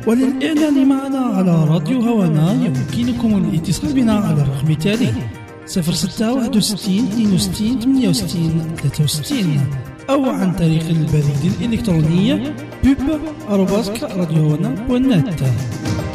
وللإعلان معنا على راديو هوانا يمكنكم الاتصال بنا على الرقم التالي 0661 62 68 63 أو عن طريق البريد الإلكتروني pub@radiohana.net.